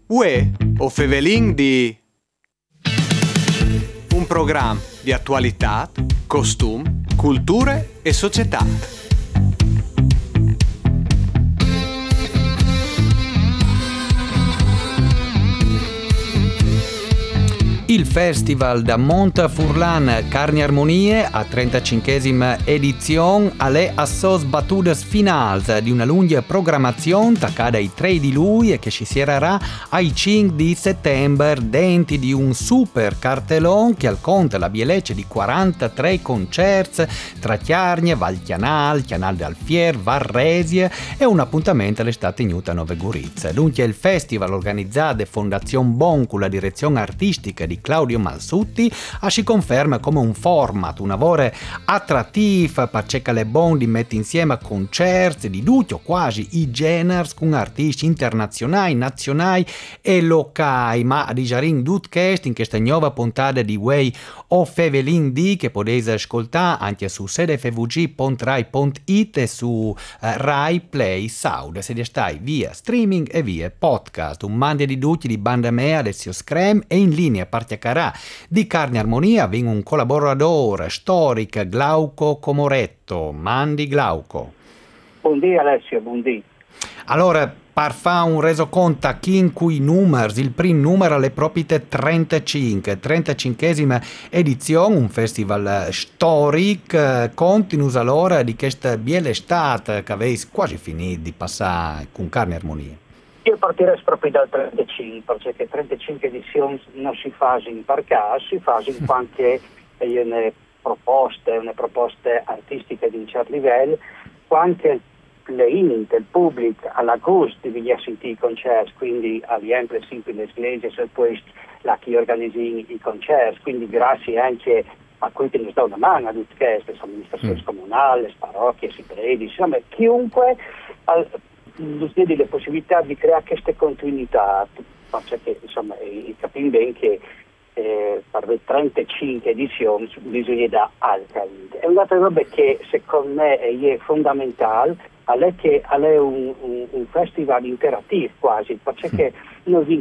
Uè, o Fevelin di un programma di attualità, costum, culture e società. Il Festival da Montafurlan Carni Armonie, a 35esima edizione, alle assos battudes finals di una lunga programmazione taccata ai 3 di luglio e che ci sierrà ai 5 di settembre dentro di un super cartellone che al conta la bielecce di 43 concerti tra Chiarnie, Valchianal, Chianal de Alfier, Varresie e un appuntamento all'estate in Newton Nove Gurizze. Dunque il festival organizzato da Fondazione Bon con la direzione artistica di Claudio Malsutti si conferma come un format, un lavoro attrattivo perché le Bon di mette insieme concerti di tutti o quasi i generi con artisti internazionali, nazionali e locali, ma di Jarin Dutcast in questa nuova puntata di Way of Fevelin D che potete ascoltare anche su sedefvg.rai.it e su Rai Play Sound se stai via streaming e via podcast. Un mande di tutti di banda mea Alessio Screm e in linea partiacarà di Carni Armonia viene un collaboratore storico Glauco Comoretto. Mandi Glauco. Buondì Alessio, buondì. Allora, per fare un resoconto a chi in cui numeri, il primo numero alle proprie 35esima edizione, un festival storico, continuous allora di questa biele estate che avete quasi finito di passare con Carni Armonia. Io partirei proprio dal 35, perché 35 edizioni non si fa in per caso, si fa in quanto una proposte artistiche di un certo livello, quanto le inite, il pubblico alla gusto di sentire i concerti, quindi all'empio sempre le iglesie e poi la chi organizza i concerti, quindi grazie anche a cui ci dà una mano a tutte queste, le amministrazioni comunali, le parrocchie, i preti, insomma chiunque nos dia la possibilità di creare queste continuità, perché insomma capiamo bene che per le 35 edizioni bisogna dare altra vita. È un'altra roba che secondo me è fondamentale, è che è un festival interattivo quasi, perché noi